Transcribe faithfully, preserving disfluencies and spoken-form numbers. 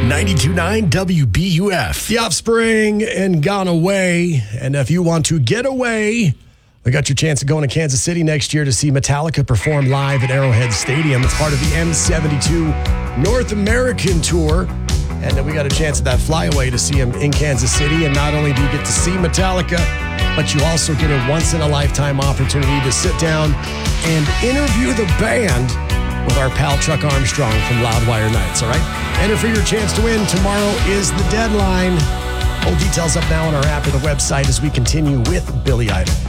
ninety-two point nine W B U F. The Offspring and Gone Away. And if you want to get away, I got your chance of going to Kansas City next year to see Metallica perform live at Arrowhead Stadium. It's part of the M seventy-two North American Tour. And then we got a chance at that flyaway to see him in Kansas City. And not only do you get to see Metallica, but you also get a once-in-a-lifetime opportunity to sit down and interview the band with our pal Chuck Armstrong from Loudwire Nights, all right? Enter for your chance to win. Tomorrow is the deadline. Full details up now on our app or the website as we continue with Billy Idol.